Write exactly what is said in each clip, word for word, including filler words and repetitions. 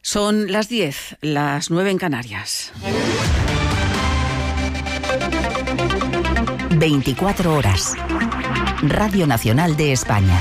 Son las diez, las nueve en Canarias. veinticuatro horas. Radio Nacional de España.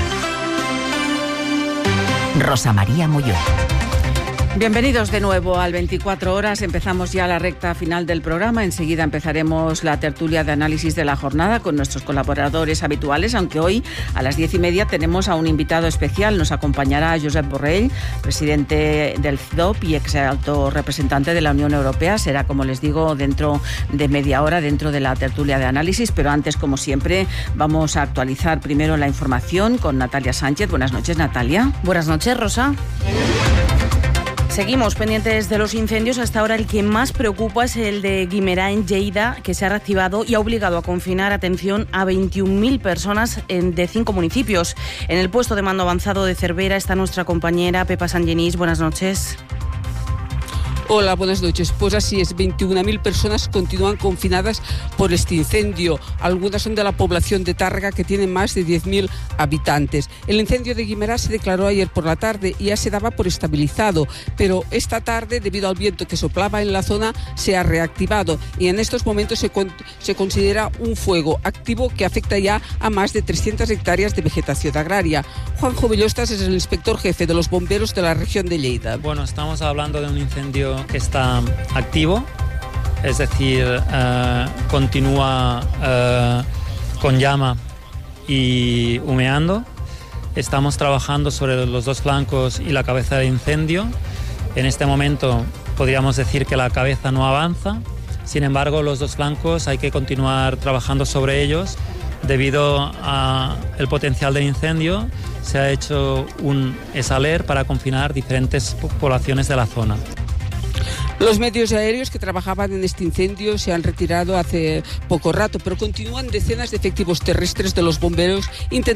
Rosa María Molló. Bienvenidos de nuevo al veinticuatro horas. Empezamos ya la recta final del programa. Enseguida empezaremos la tertulia de análisis de la jornada con nuestros colaboradores habituales, aunque hoy a las diez y media tenemos a un invitado especial. Nos acompañará Josep Borrell, presidente del C I D O P y ex alto representante de la Unión Europea. Será, como les digo, dentro de media hora, dentro de la tertulia de análisis. Pero antes, como siempre, vamos a actualizar primero la información con Natalia Sánchez. Buenas noches, Natalia. Buenas noches, Rosa. Seguimos pendientes de los incendios. Hasta ahora el que más preocupa es el de Guimerá, en Lleida, que se ha reactivado y ha obligado a confinar, atención, a veintiún mil personas en, de cinco municipios. En el puesto de mando avanzado de Cervera está nuestra compañera Pepa Sangenís. Buenas noches. Hola, buenas noches. Pues así es, veintiuna mil personas continúan confinadas por este incendio. Algunas son de la población de Tárrega, que tiene más de diez mil habitantes. El incendio de Guimerá se declaró ayer por la tarde y ya se daba por estabilizado, pero esta tarde, debido al viento que soplaba en la zona, se ha reactivado y en estos momentos se, con, se considera un fuego activo que afecta ya a más de trescientas hectáreas de vegetación agraria. Juanjo Villostas es el inspector jefe de los bomberos de la región de Lleida. Bueno, estamos hablando de un incendio que está activo, es decir, eh, continúa eh, con llama y humeando. Estamos trabajando sobre los dos flancos y la cabeza del incendio. En este momento podríamos decir que la cabeza no avanza, sin embargo los dos flancos hay que continuar trabajando sobre ellos. Debido al potencial del incendio, se ha hecho un ESALER para confinar diferentes poblaciones de la zona. Los medios aéreos que trabajaban en este incendio se han retirado hace poco rato, pero continúan decenas de efectivos terrestres de los bomberos intentando